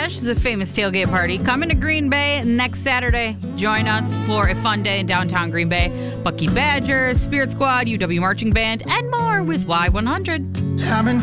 Bash is a famous tailgate party coming to Green Bay next Saturday. Join us for a fun day in downtown Green Bay. Bucky Badger, Spirit Squad, UW Marching Band, and more with Y100. I've been